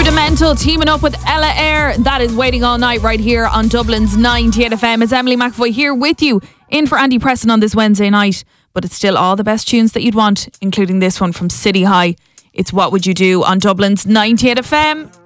Rudimental teaming up with Ella Eyre. That is Waiting All Night right here on Dublin's 98 FM. It's Emily McAvoy here with you, in for Andy Preston on this Wednesday night. But it's still all the best tunes that you'd want, including this one from City High. It's What Would You Do on Dublin's 98 FM.